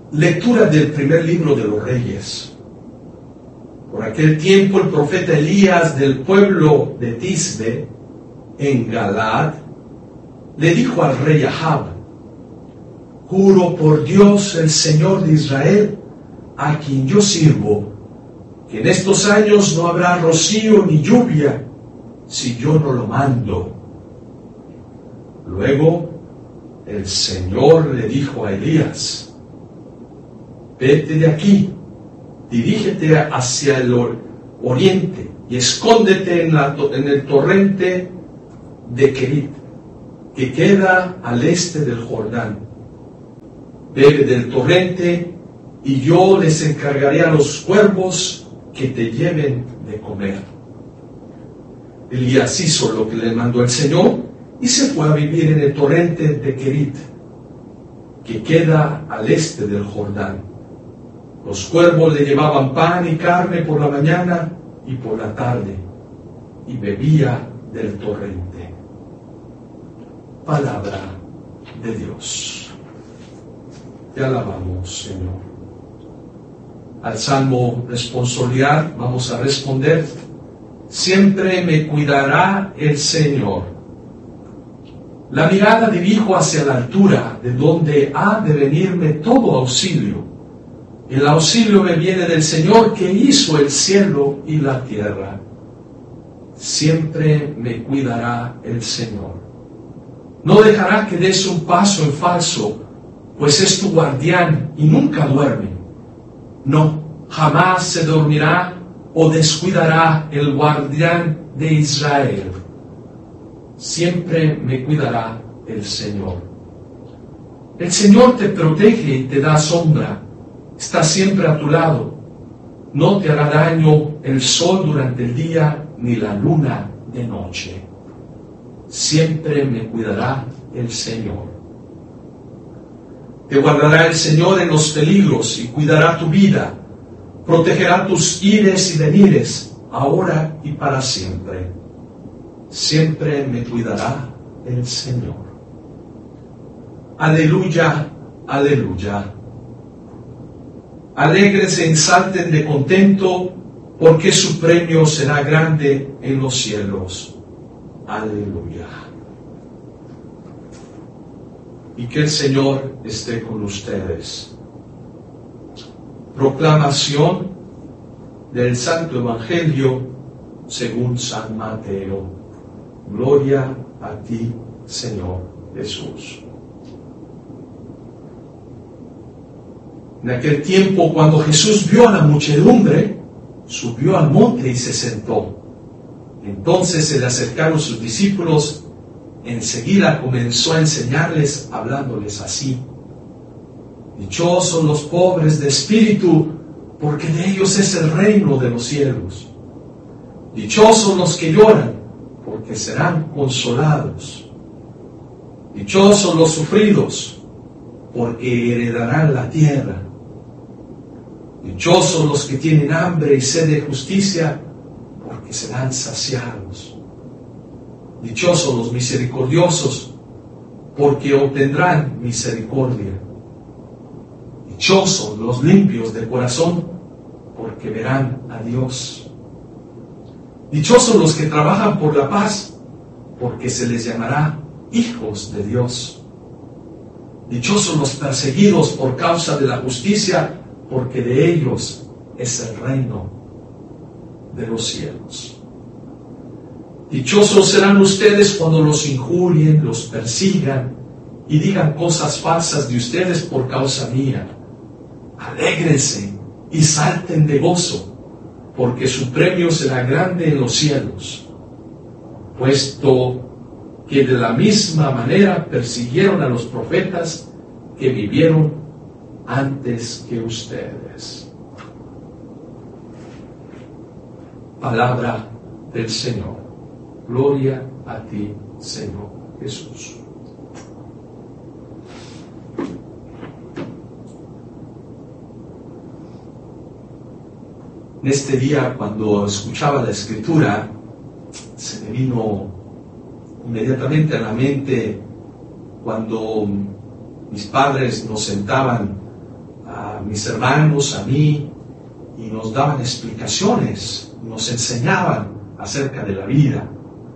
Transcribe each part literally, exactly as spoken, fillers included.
Lectura del primer libro de los Reyes. Por aquel tiempo el profeta Elías del pueblo de Tisbe, en Galaad, le dijo al rey Ahab: juro por Dios, el Señor de Israel, a quien yo sirvo, que en estos años no habrá rocío ni lluvia, si yo no lo mando. Luego el Señor le dijo a Elías: vete de aquí, dirígete hacia el oriente y escóndete en, la, en el torrente de Kerit, que queda al este del Jordán. Bebe del torrente y yo les encargaré a los cuervos que te lleven de comer. Elías hizo lo que le mandó el Señor y se fue a vivir en el torrente de Kerit, que queda al este del Jordán. Los cuervos le llevaban pan y carne por la mañana y por la tarde, y bebía del torrente. Palabra de Dios. Te alabamos, Señor. Al Salmo responsorial vamos a responder: siempre me cuidará el Señor. La mirada dirijo hacia la altura, de donde ha de venirme todo auxilio. El auxilio me viene del Señor, que hizo el cielo y la tierra. Siempre me cuidará el Señor. No dejará que des un paso en falso, pues es tu guardián y nunca duerme. No, jamás se dormirá o descuidará el guardián de Israel. Siempre me cuidará el Señor. El Señor te protege y te da sombra. Está siempre a tu lado. No te hará daño el sol durante el día, ni la luna de noche. Siempre me cuidará el Señor. Te guardará el Señor en los peligros y cuidará tu vida. Protegerá tus ires y venires, ahora y para siempre. Siempre me cuidará el Señor. Aleluya, aleluya. Alegres y salten de contento, porque su premio será grande en los cielos. Aleluya. Y que el Señor esté con ustedes. Proclamación del Santo Evangelio según San Mateo. Gloria a ti, Señor Jesús. En aquel tiempo, cuando Jesús vio a la muchedumbre, subió al monte y se sentó. Entonces se le acercaron sus discípulos. Enseguida comenzó a enseñarles, hablándoles así: dichosos los pobres de espíritu, porque de ellos es el reino de los cielos. Dichosos los que lloran, porque serán consolados. Dichosos los sufridos, porque heredarán la tierra. Dichosos los que tienen hambre y sed de justicia, porque serán saciados. Dichosos los misericordiosos, porque obtendrán misericordia. Dichosos los limpios de corazón, porque verán a Dios. Dichosos los que trabajan por la paz, porque se les llamará hijos de Dios. Dichosos los perseguidos por causa de la justicia, porque de ellos es el reino de los cielos. Dichosos serán ustedes cuando los injurien, los persigan y digan cosas falsas de ustedes por causa mía. Alégrense y salten de gozo, porque su premio será grande en los cielos, puesto que de la misma manera persiguieron a los profetas que vivieron antes que ustedes. Palabra del Señor. Gloria a ti, Señor Jesús. En este día, cuando escuchaba la Escritura, se me vino inmediatamente a la mente cuando mis padres nos sentaban a mis hermanos, a mí, y nos daban explicaciones, nos enseñaban acerca de la vida,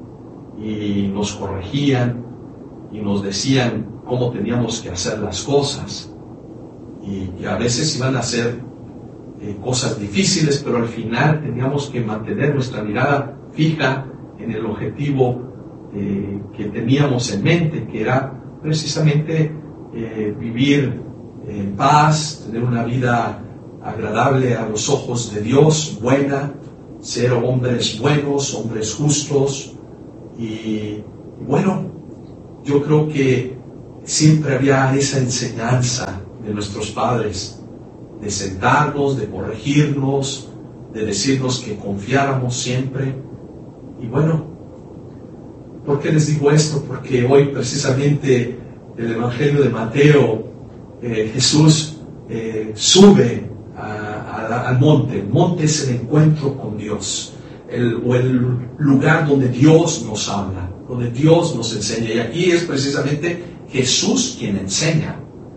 y nos corregían, y nos decían cómo teníamos que hacer las cosas, y, y a veces iban a hacer eh, cosas difíciles, pero al final teníamos que mantener nuestra mirada fija en el objetivo eh, que teníamos en mente, que era precisamente eh, vivir en paz, tener una vida agradable a los ojos de Dios, buena, ser hombres buenos, hombres justos. Y bueno, yo creo que siempre había esa enseñanza de nuestros padres, de sentarnos, de corregirnos, de decirnos que confiáramos siempre. Y bueno, ¿por qué les digo esto? Porque hoy precisamente el Evangelio de Mateo, eh, Jesús eh, sube a, a, al monte. El monte es el encuentro con Dios, el, o el lugar donde Dios nos habla, donde Dios nos enseña. Y aquí es precisamente Jesús quien enseña.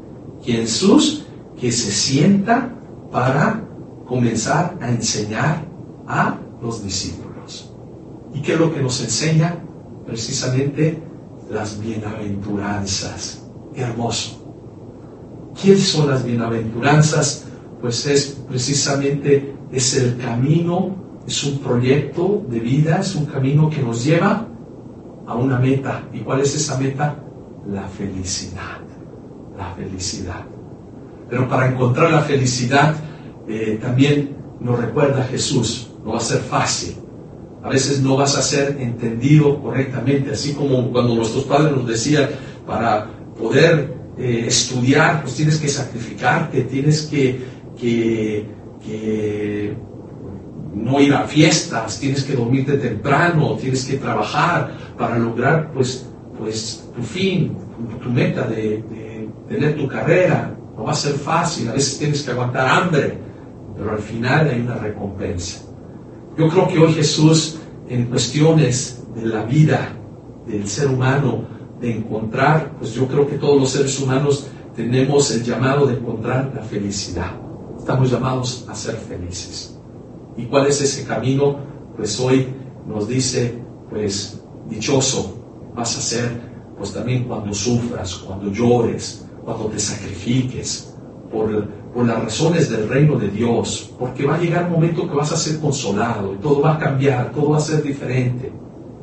Jesús que se sienta para comenzar a enseñar a los discípulos. ¿Y qué es lo que nos enseña? Precisamente las bienaventuranzas. Qué hermoso. ¿Qué son las bienaventuranzas? Pues es precisamente, es el camino, es un proyecto de vida, es un camino que nos lleva a una meta. ¿Y cuál es esa meta? La felicidad. La felicidad. Pero para encontrar la felicidad, eh, también nos recuerda Jesús, no va a ser fácil. A veces no vas a ser entendido correctamente, así como cuando nuestros padres nos decían, para poder eh, estudiar, pues tienes que sacrificarte, tienes que, que, que no ir a fiestas, tienes que dormirte temprano, tienes que trabajar para lograr pues, pues tu fin, tu, tu meta de, de tener tu carrera. No va a ser fácil, a veces tienes que aguantar hambre, pero al final hay una recompensa. Yo creo que hoy Jesús, en cuestiones de la vida del ser humano, de encontrar, pues yo creo que todos los seres humanos tenemos el llamado de encontrar la felicidad. Estamos llamados a ser felices. ¿Y cuál es ese camino? Pues hoy nos dice, pues dichoso vas a ser, pues también cuando sufras, cuando llores, cuando te sacrifiques por, por las razones del reino de Dios, porque va a llegar un momento que vas a ser consolado y todo va a cambiar, todo va a ser diferente.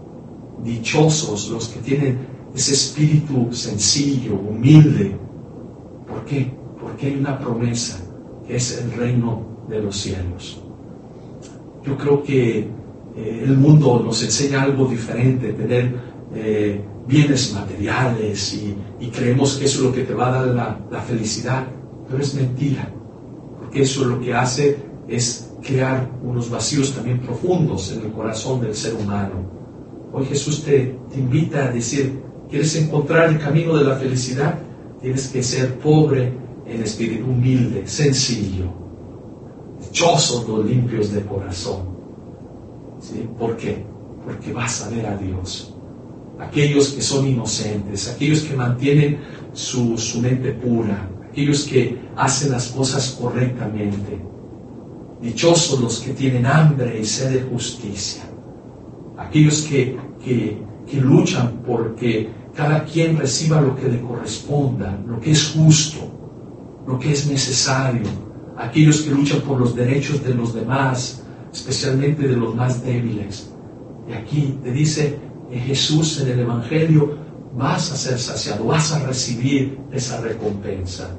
Dichosos los que tienen ese espíritu sencillo, humilde. ¿Por qué? Porque hay una promesa que es el reino de los cielos. Yo creo que eh, el mundo nos enseña algo diferente, tener eh, bienes materiales y, y creemos que eso es lo que te va a dar la, la felicidad, pero es mentira, porque eso lo que hace es crear unos vacíos también profundos en el corazón del ser humano. Hoy Jesús te, te invita a decir, ¿quieres encontrar el camino de la felicidad? Tienes que ser pobre en espíritu, humilde, sencillo. Dichosos los limpios de corazón. ¿Sí? ¿Por qué? Porque vas a ver a Dios. Aquellos que son inocentes, aquellos que mantienen su, su mente pura, aquellos que hacen las cosas correctamente. Dichosos los que tienen hambre y sed de justicia. Aquellos que, que, que luchan porque cada quien reciba lo que le corresponda, lo que es justo, lo que es necesario. Aquellos que luchan por los derechos de los demás, especialmente de los más débiles. Y aquí te dice Jesús en el Evangelio, vas a ser saciado, vas a recibir esa recompensa.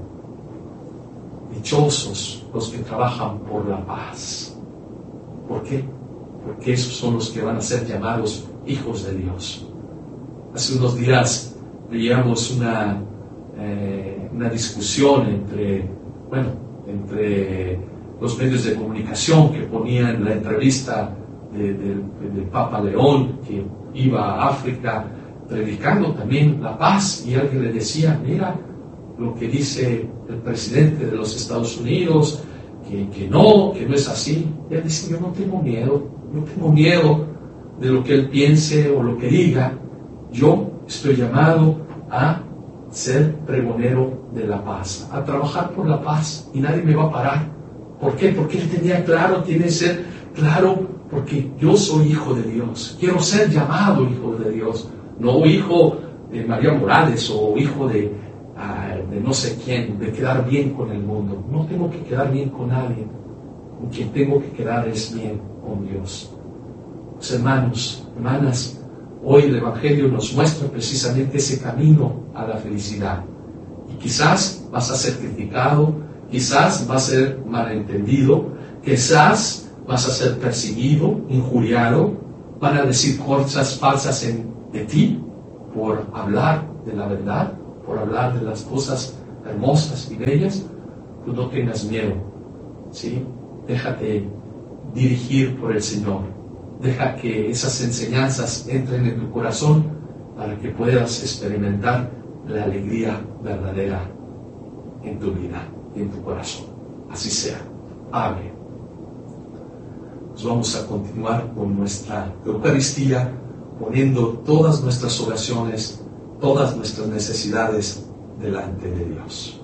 Dichosos los que trabajan por la paz. ¿Por qué? Porque esos son los que van a ser llamados hijos de Dios. Hace unos días veíamos una, eh, una discusión entre, bueno, entre los medios de comunicación que ponían la entrevista del de, de, de Papa León, que iba a África predicando también la paz, y alguien le decía, mira lo que dice el presidente de los Estados Unidos, que, que no, que no es así. Y él dice, yo no tengo miedo, no tengo miedo de lo que él piense o lo que diga. Yo estoy llamado a ser pregonero de la paz, a trabajar por la paz, y nadie me va a parar. ¿Por qué? Porque él tenía claro, tiene que ser claro, porque yo soy hijo de Dios, quiero ser llamado hijo de Dios, no hijo de María Morales o hijo de, uh, de no sé quién, de quedar bien con el mundo. No tengo que quedar bien con alguien, con quien tengo que quedar es bien con Dios. Pues hermanos, hermanas, hoy el Evangelio nos muestra precisamente ese camino a la felicidad. Y quizás vas a ser criticado, quizás vas a ser malentendido, quizás vas a ser perseguido, injuriado, van a decir cosas falsas en, de ti por hablar de la verdad, por hablar de las cosas hermosas y bellas. Tú no tengas miedo, ¿sí? Déjate dirigir por el Señor. Deja que esas enseñanzas entren en tu corazón para que puedas experimentar la alegría verdadera en tu vida, en tu corazón. Así sea. Amén. Pues vamos a continuar con nuestra Eucaristía, poniendo todas nuestras oraciones, todas nuestras necesidades delante de Dios.